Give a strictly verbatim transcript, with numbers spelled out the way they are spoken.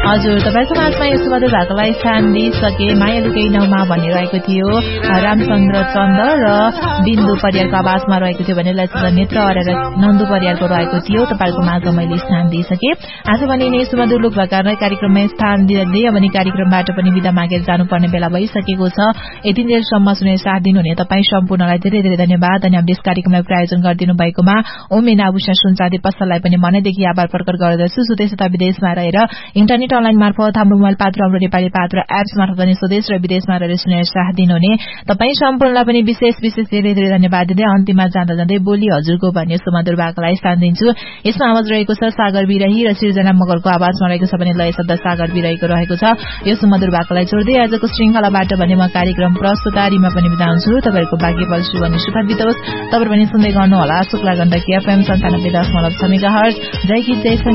हजुर तपाईको माझमा यो सुमधुर भाकालाई स्थान दिइसके माया लुकै नाउँमा भनिरहेको थियो रामचन्द्र चन्द र बिन्दु परियारको आवाजमा रहेको थियो भने ललित नेत्र अरेर नन्दु परियारको रहेको थियो तपाईको माझमा मैले स्थान दिइसके आज भने नै सुमधुर लोक भाका कार्यक्रममा स्थान दिए भने कार्यक्रमबाट पनि बिदा मागेर जानुपर्ने बेला भइसकेको छ। यति बेरसम्म सुनेर साथ दिनुहुने तपाईँ सम्पूर्णलाई धेरै धेरै धन्यवाद अनि हामीले यस कार्यक्रमलाई प्रायोजन गरिदिनु भएकोमा ओमेन आभूषण सुनचाँदी पसललाई पनि मनैदेखि आभार प्रकट गर्दछु। सुदेश तथा विदेशमा रहेर इन्टरनेट अनलाइन मार्फत हाम्रो मोबाइल पात्र हाम्रो नेपाली पात्र एप्स मार्फत पनि स्वदेश र विदेशमा रहेर सुनेर साथ दिनुहुने तपाईँ सम्पूर्णलाई पनि विशेष विशेष धेरै धेरै धन्यवाद दिँदै अन्तिममा जाँदा जाँदै बोली हजुरको भन्ने सुमधुर भाकालाई स्थान दिन्छु। यसमा आवाज रहेको छ सागर बिरही र सृजना मगरको आवाजमा रहेको छ भने लय शब्द सागर बिरहीको रहेको छ। यो सुमधुर भाकालाई जोड्दै आजको श्रृंखलाबाट भने म कार्यक्रम प्रस्तुतारीमा पनि बिदा हुन्छु। तपाईहरुको भाग्यफल शुभ अनि सुखद बितोस्। तपाईहरु पनि सुन्दै गर्नु होला शुक्ला गण्डकी एफएम सन्तानब्बे दशमलव छ मेगाहर्ज। जय गीत जय